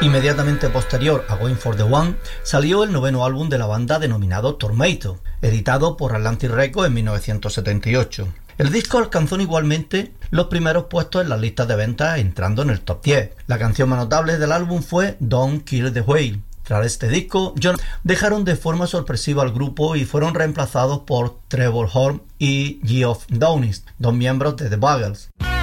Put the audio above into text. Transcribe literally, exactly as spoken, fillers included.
Inmediatamente posterior a Going for the One, salió el noveno álbum de la banda denominado Tormato, editado por Atlantic Records en mil novecientos setenta y ocho. El disco alcanzó igualmente los primeros puestos en las listas de ventas, entrando en el top diez. La canción más notable del álbum fue Don't Kill the Whale. Tras este disco, John dejaron de forma sorpresiva al grupo y fueron reemplazados por Trevor Horn y Geoff Downes, dos miembros de The Buggles.